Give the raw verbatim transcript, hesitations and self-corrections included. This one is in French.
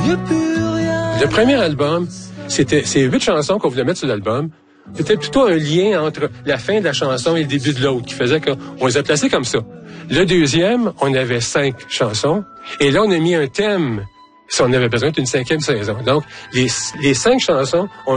Le premier album, c'était c'est huit chansons qu'on voulait mettre sur l'album. C'était plutôt un lien entre la fin de la chanson et le début de l'autre qui faisait qu'on les a placés comme ça. Le deuxième, on avait cinq chansons. Et là, on a mis un thème si on avait besoin d'une cinquième saison. Donc, les, les cinq chansons ont